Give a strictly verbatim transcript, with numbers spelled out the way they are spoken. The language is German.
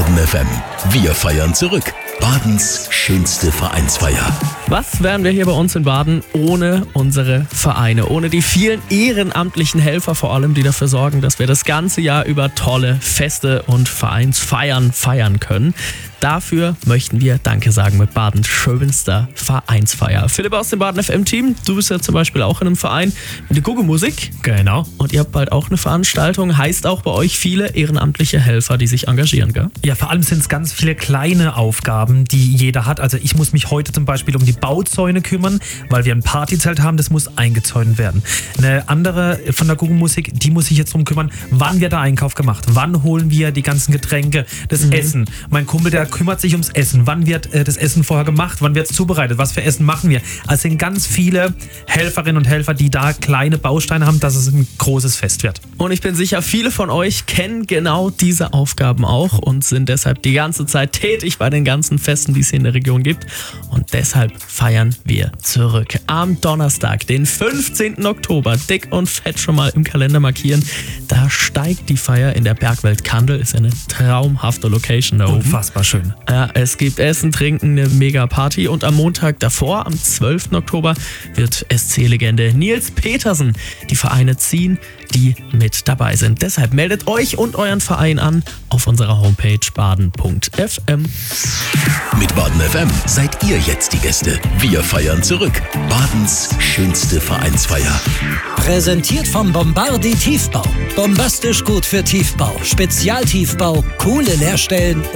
Baden F M. Wir feiern zurück. Badens schönste Vereinsfeier. Was wären wir hier bei uns in Baden ohne unsere Vereine, ohne die vielen ehrenamtlichen Helfer vor allem, die dafür sorgen, dass wir das ganze Jahr über tolle Feste und Vereinsfeiern feiern können. Dafür möchten wir Danke sagen mit Badens schönster Vereinsfeier. Philipp aus dem Baden F M-Team, du bist ja zum Beispiel auch in einem Verein mit der Gugu-Musik. Genau. Und ihr habt bald auch eine Veranstaltung. Heißt auch bei euch viele ehrenamtliche Helfer, die sich engagieren, gell? Ja, vor allem sind es ganz viele kleine Aufgaben, die jeder hat. Also ich muss mich heute zum Beispiel um die Bauzäune kümmern, weil wir ein Partyzelt haben, das muss eingezäunt werden. Eine andere von der Gugu-Musik, die muss sich jetzt drum kümmern, wann wird der Einkauf gemacht, wann holen wir die ganzen Getränke, das mhm. Essen. Mein Kumpel, der kümmert sich ums Essen. Wann wird äh, das Essen vorher gemacht? Wann wird es zubereitet? Was für Essen machen wir? Also es sind ganz viele Helferinnen und Helfer, die da kleine Bausteine haben, dass es ein großes Fest wird. Und ich bin sicher, viele von euch kennen genau diese Aufgaben auch und sind deshalb die ganze Zeit tätig bei den ganzen Festen, die es hier in der Region gibt. Und deshalb feiern wir zurück. Am Donnerstag, den fünfzehnten Oktober, dick und fett schon mal im Kalender markieren. Da steigt die Feier in der Bergwelt Kandel. Ist eine traumhafte Location da oben. Unfassbar schön. Ja, es gibt Essen, Trinken, eine Mega-Party und am Montag davor, am zwölften Oktober, wird S C-Legende Nils Petersen die Vereine ziehen, die mit dabei sind. Deshalb meldet euch und euren Verein an auf unserer Homepage baden punkt f m. Mit Baden F M seid ihr jetzt die Gäste. Wir feiern zurück. Badens schönste Vereinsfeier. Präsentiert vom Bombardi Tiefbau. Bombastisch gut für Tiefbau. Spezialtiefbau, coole Leerstellen